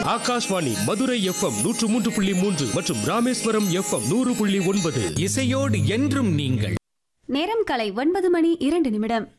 Akashvani Madurai FM 103.3 மற்றும் Rameswaram FM 100.9. இசையோடு என்றும் நீங்கள். நேரம் காலை 9 மணி 2 நிமிடம்.